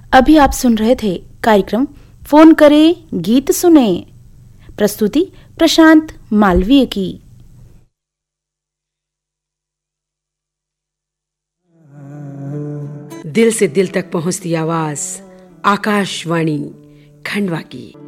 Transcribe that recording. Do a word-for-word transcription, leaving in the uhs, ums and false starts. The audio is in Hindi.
अभी आप सुन रहे थे कार्यक्रम फोन करें गीत सुने, प्रस्तुति प्रशांत मालवीय की। दिल से दिल तक पहुंचती आवाज, आकाशवाणी खंडवा की।